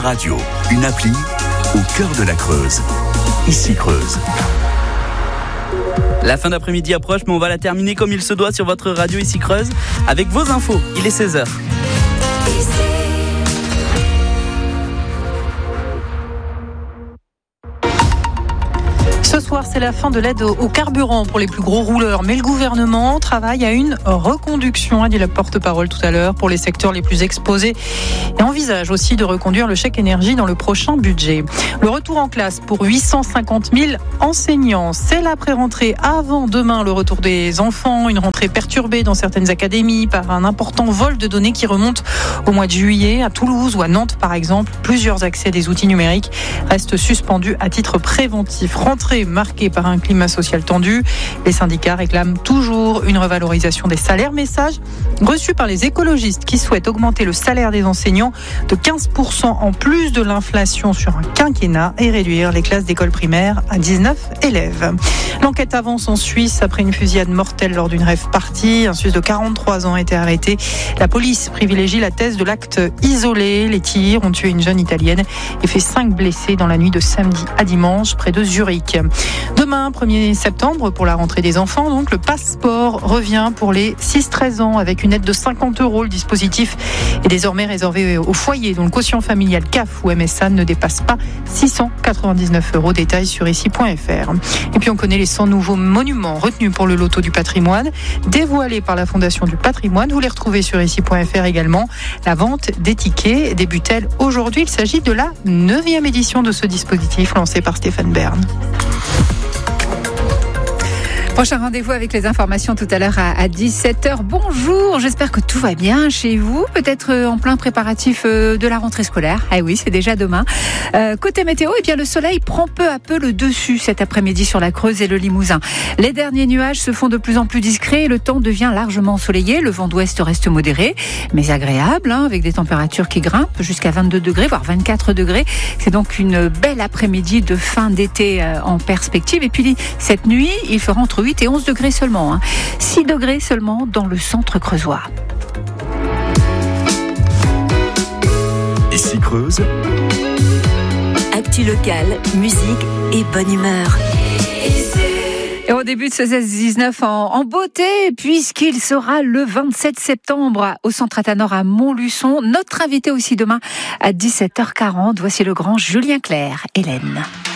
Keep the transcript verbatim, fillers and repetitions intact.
radio, une appli au cœur de la Creuse. Ici Creuse. La fin d'après-midi approche, mais on va la terminer comme il se doit sur votre radio Ici Creuse avec vos infos. Il est seize heures. Ce soir, c'est la fin de l'aide au carburant pour les plus gros rouleurs. Mais le gouvernement travaille à une reconduction, a dit la porte-parole tout à l'heure, pour les secteurs les plus exposés et envisage aussi de reconduire le chèque énergie dans le prochain budget. Le retour en classe pour huit cent cinquante mille enseignants. C'est la pré-rentrée avant demain, le retour des enfants. Une rentrée perturbée dans certaines académies par un important vol de données qui remonte au mois de juillet. À Toulouse ou à Nantes, par exemple, plusieurs accès à des outils numériques restent suspendus à titre préventif. Rentrée marquée par un climat social tendu. Les syndicats réclament toujours une revalorisation des salaires. Message reçu par les écologistes qui souhaitent augmenter le salaire des enseignants de quinze pour cent en plus de l'inflation sur un quinquennat et réduire les classes d'école primaire à dix-neuf élèves. L'enquête avance en Suisse après une fusillade mortelle lors d'une rave party. Un Suisse de quarante-trois ans a été arrêté. La police privilégie la thèse de l'acte isolé. Les tirs ont tué une jeune italienne et fait cinq blessés dans la nuit de samedi à dimanche près de Zurich. Demain, premier septembre, pour la rentrée des enfants, donc le passeport revient pour les six treize ans avec une aide de cinquante euros. Le dispositif est désormais réservé aux foyers dont le quotient familial C A F ou M S A ne dépasse pas six cent quatre-vingt-dix-neuf euros. Détails sur ici point f r. Et puis on connaît les cent nouveaux monuments retenus pour le loto du patrimoine, dévoilés par la Fondation du patrimoine. Vous les retrouvez sur ici point f r également. La vente des tickets débute-t-elle aujourd'hui. Il s'agit de la neuvième édition de ce dispositif lancé par Stéphane Bern. Prochain rendez-vous avec les informations tout à l'heure à dix-sept heures. Bonjour, j'espère que tout va bien chez vous. Peut-être en plein préparatif de la rentrée scolaire. Ah oui, c'est déjà demain. Euh, côté météo, eh bien, le soleil prend peu à peu le dessus cet après-midi sur la Creuse et le Limousin. Les derniers nuages se font de plus en plus discrets et le temps devient largement ensoleillé. Le vent d'ouest reste modéré, mais agréable, hein, avec des températures qui grimpent jusqu'à vingt-deux degrés, voire vingt-quatre degrés. C'est donc une belle après-midi de fin d'été euh, en perspective. Et puis cette nuit, il fera entre huit et onze degrés seulement. Hein. six degrés seulement dans le centre creusois. Ici Creuse. Actu locale, musique et bonne humeur. Et au début de ce seize dix-neuf en, en beauté, puisqu'il sera le vingt-sept septembre au Centre Athanor à Montluçon. Notre invité aussi demain à dix-sept heures quarante. Voici le grand Julien Clerc. Hélène.